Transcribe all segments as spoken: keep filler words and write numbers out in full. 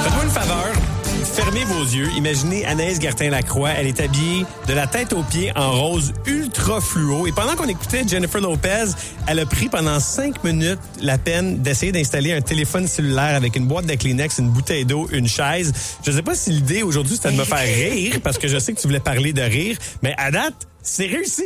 Faites-moi une faveur. Fermez vos yeux. Imaginez Anaïs Gertin-Lacroix. Elle est habillée de la tête aux pieds en rose ultra fluo. Et pendant qu'on écoutait Jennifer Lopez, elle a pris pendant cinq minutes la peine d'essayer d'installer un téléphone cellulaire avec une boîte de Kleenex, une bouteille d'eau, une chaise. Je sais pas si l'idée aujourd'hui, c'était de me faire rire, parce que je sais que tu voulais parler de rire, mais à date, c'est réussi.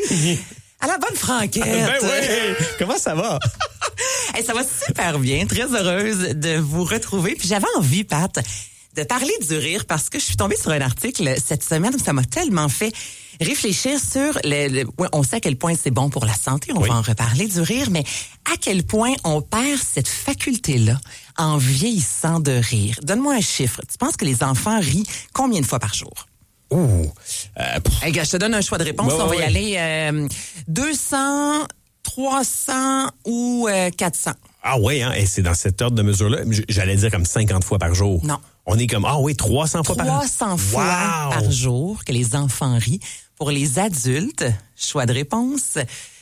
À la bonne franquette. Ben oui. Comment ça va? Hey, ça va super bien. Très heureuse de vous retrouver. Puis j'avais envie, Pat, de parler du rire parce que je suis tombée sur un article cette semaine où ça m'a tellement fait réfléchir sur le, le ouais, on sait à quel point c'est bon pour la santé, on oui. va en reparler du rire, mais à quel point on perd cette faculté-là en vieillissant de rire. Donne-moi un chiffre. Tu penses que les enfants rient combien de fois par jour? Ouh. Euh, hey, gars, je te donne un choix de réponse. Bah, on va ouais. y aller euh, deux cents, trois cents ou euh, quatre cents. Ah oui, hein? Et c'est dans cet ordre de mesure-là. J'allais dire comme cinquante fois par jour. Non. On est comme, ah oui, trois cents fois par jour. trois cents fois wow. par jour que les enfants rient. Pour les adultes, choix de réponse,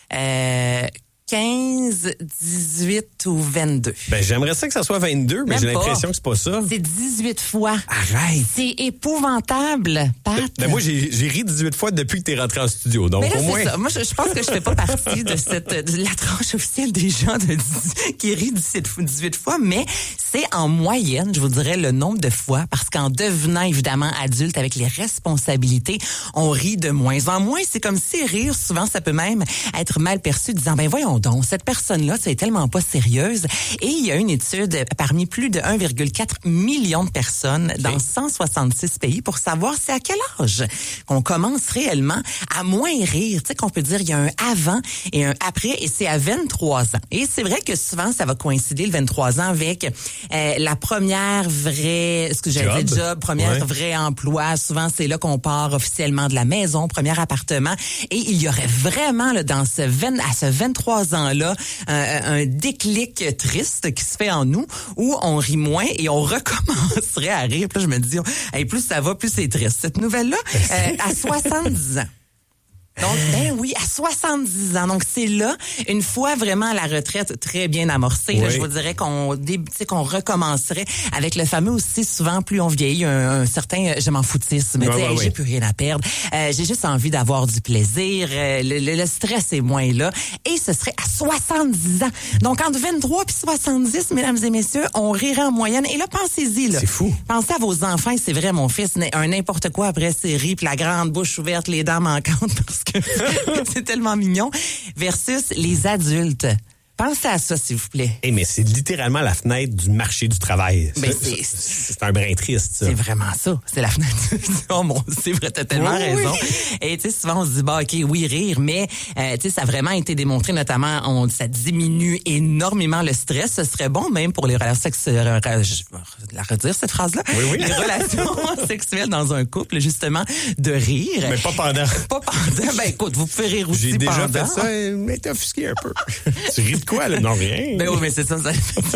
euh, quinze, dix-huit ou vingt-deux. Ben, j'aimerais ça que ça soit vingt-deux, mais Même j'ai l'impression que c'est pas ça. C'est dix-huit fois. Arrête! C'est épouvantable, Pat. Ben, ben moi, j'ai, j'ai ri dix-huit fois depuis que t'es rentré en studio. Donc, mais là, au moins. Ça. Moi, je, je pense que je fais pas partie de cette, de la tranche officielle des gens de dix, qui rient dix-huit fois, mais c'est en moyenne, je vous dirais, le nombre de fois, parce qu'en devenant évidemment adulte avec les responsabilités, on rit de moins en moins. C'est comme si rire, souvent, ça peut même être mal perçu, disant, ben, voyons donc, cette personne-là, c'est tellement pas sérieuse. Et il y a une étude parmi plus de un virgule quatre million de personnes dans cent soixante-six pays pour savoir c'est à quel âge qu'on commence réellement à moins rire. Tu sais qu'on peut dire il y a un avant et un après et c'est à vingt-trois ans. Et c'est vrai que souvent ça va coïncider le vingt-trois ans avec euh, la première vraie, ce que j'allais dire job, première ouais. vrai emploi. Souvent c'est là qu'on part officiellement de la maison, premier appartement. Et il y aurait vraiment là, dans ce vingt, à ce vingt-trois ans-là un, un déclic triste qui se fait en nous où on rit moins et on recommencerait à rire. Puis là, je me dis, hey, plus ça va, plus c'est triste. Cette nouvelle-là, euh, à soixante-dix ans. Donc, ben oui, à soixante-dix ans. Donc, c'est là, une fois vraiment la retraite très bien amorcée, oui. là, je vous dirais qu'on, qu'on recommencerait avec le fameux aussi, souvent, plus on vieillit, un, un certain je m'en foutisme. Mais ouais, ouais, hey, ouais. j'ai plus rien à perdre. Euh, j'ai juste envie d'avoir du plaisir. Euh, le, le, le stress est moins là. Et ce serait à soixante-dix ans. Donc, entre vingt-trois puis soixante-dix, mesdames et messieurs, on rirait en moyenne. Et là, pensez-y, là. C'est fou. Pensez à vos enfants. C'est vrai, mon fils, un n'importe quoi après série, puis la grande bouche ouverte, les dents manquantes, parce que c'est tellement mignon, versus les adultes. Pensez à ça, s'il vous plaît. Hey, mais c'est littéralement la fenêtre du marché du travail. Ben, c'est, c'est, c'est un brin triste, ça. C'est vraiment ça. C'est la fenêtre. Oh mon, c'est vrai, t'as tellement oui, raison. Oui. Et tu sais, souvent on se dit, bah ok, oui, rire, mais euh, tu sais, ça a vraiment été démontré, notamment, on, ça diminue énormément le stress. Ce serait bon même pour les relations sexuelles. Je vais la redire cette phrase-là. Oui, oui. Les relations sexuelles dans un couple, justement, de rire. Mais pas pendant. Pas pendant. Ben écoute, vous pouvez rire aussi J'ai déjà pendant. fait ça, mais t'es offusqué un peu. Tu ris de quoi, là? Non, rien. Ben oui, mais c'est ça. Ça,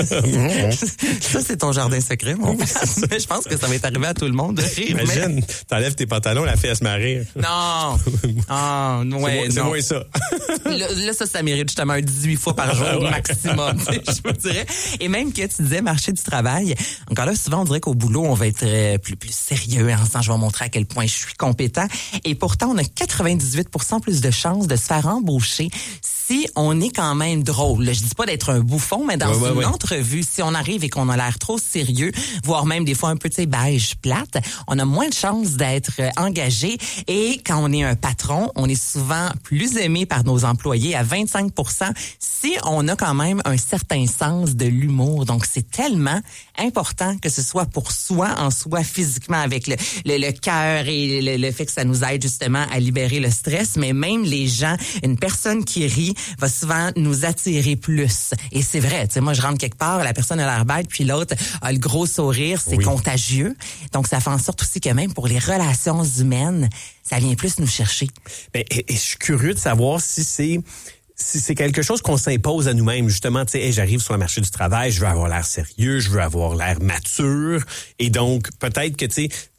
ça c'est ton jardin secret, mon père. Mais je pense que ça va être arrivé à tout le monde de rire. Imagine, mais... t'enlèves tes pantalons, la fille, elle se met à rire. Non. Ah, oh, ouais, c'est non. moins ça. là, là, ça, ça mérite justement un dix-huit fois par jour ouais. maximum, je me dirais. Et même que tu disais marché du travail, encore là, souvent, on dirait qu'au boulot, on va être plus, plus sérieux en disant, je vais montrer à quel point je suis compétent. Et pourtant, on a quatre-vingt-dix-huit pour cent plus de chances de se faire embaucher si on est quand même drôle. Je dis pas d'être un bouffon, mais dans ouais, une ouais, entrevue, si on arrive et qu'on a l'air trop sérieux, voire même des fois un peu, tu sais, beige, plate, on a moins de chances d'être engagé. Et quand on est un patron, on est souvent plus aimé par nos employés à vingt-cinq pour cent si on a quand même un certain sens de l'humour. Donc, c'est tellement important que ce soit pour soi, en soi, physiquement, avec le, le, le cœur et le, le fait que ça nous aide justement à libérer le stress, mais même les gens, une personne qui rit va souvent nous attirer plus. Et c'est vrai, tu sais, moi, je rentre quelque part, la personne a l'air bête, puis l'autre a le gros sourire, c'est oui. contagieux. Donc, ça fait en sorte aussi que même pour les relations humaines, ça vient plus nous chercher. Ben, et, et je suis curieux de savoir si c'est si c'est quelque chose qu'on s'impose à nous-mêmes, justement, tu sais, hey, j'arrive sur le marché du travail, je veux avoir l'air sérieux, je veux avoir l'air mature, et donc peut-être que tu sais,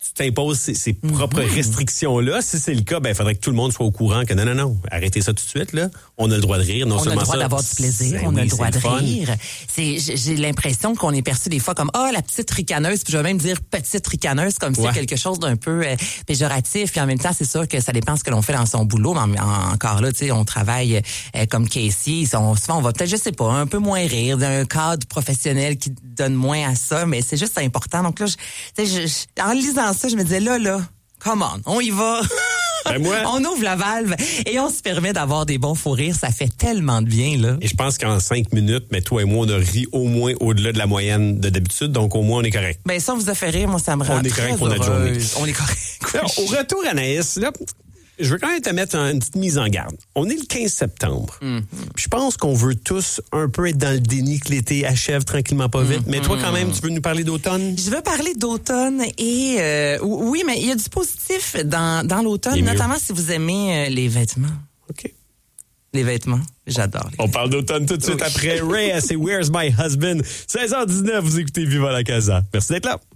tu t'imposes ces, ces propres mm-hmm. restrictions-là. Si c'est le cas, ben, il faudrait que tout le monde soit au courant que non, non, non, arrêtez ça tout de suite, là. On a le droit de rire. Non on seulement a le droit ça, d'avoir du plaisir, ben, on a oui, le droit de le rire. C'est, j'ai l'impression qu'on est perçu des fois comme, ah, oh, la petite ricaneuse, puis je vais même dire petite ricaneuse, comme si ouais. c'est quelque chose d'un peu euh, péjoratif. Puis en même temps, c'est sûr que ça dépend ce que l'on fait dans son boulot. Mais en, en, encore là, tu sais, on travaille euh, comme caissier. On, souvent, on va peut-être, je sais pas, un peu moins rire d'un cadre professionnel qui donne moins à ça, mais c'est juste important. Donc là, je, je, je, en lisant ça, je me disais, là, là, come on, on y va. Ben moi, on ouvre la valve et on se permet d'avoir des bons fous rires. Ça fait tellement de bien, là. Et je pense qu'en cinq minutes, mais toi et moi, on a ri au moins au-delà de la moyenne de d'habitude, donc au moins, on est correct. Ben ça, on vous a fait rire, moi, ça me rend On est très correct pour notre journée. On est correct. Là, au retour, Anaïs, là, je veux quand même te mettre une petite mise en garde. On est le quinze septembre. Mm-hmm. Je pense qu'on veut tous un peu être dans le déni que l'été achève tranquillement pas vite. Mm-hmm. Mais toi, quand même, tu veux nous parler d'automne? Je veux parler d'automne et euh, oui, mais il y a du positif dans, dans l'automne, notamment si vous aimez euh, les vêtements. OK. Les vêtements, j'adore. Les On parle d'automne tout de suite oui. après. Ray, c'est Where's My Husband? seize heures dix-neuf, vous écoutez Viva la Casa. Merci d'être là.